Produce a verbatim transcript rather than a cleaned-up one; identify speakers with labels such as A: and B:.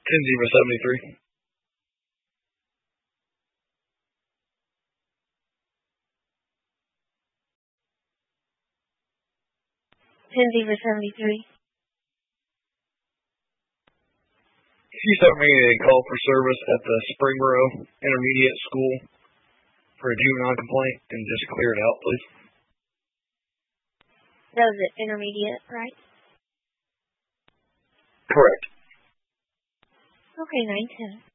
A: ten zero seventy-three.
B: ten zero seventy-three.
A: If you start making a call for service at the Springboro Intermediate School for a juvenile complaint and just clear it out, please.
B: That was at intermediate, right?
A: Correct.
B: Okay, nine ten.